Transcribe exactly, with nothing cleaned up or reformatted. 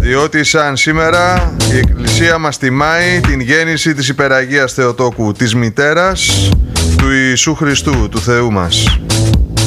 Διότι σαν σήμερα η Εκκλησία μας τιμάει την γέννηση της Υπεραγίας Θεοτόκου, της μητέρας του Ιησού Χριστού, του Θεού μας.